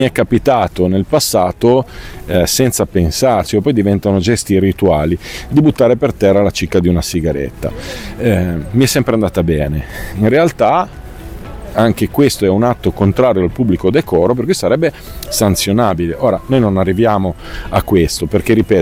Mi è capitato nel passato, senza pensarci, o poi diventano gesti rituali, di buttare per terra la cicca di una sigaretta. Mi è sempre andata bene. In realtà anche questo è un atto contrario al pubblico decoro, perché sarebbe sanzionabile. Ora, noi non arriviamo a questo, perché ripeto,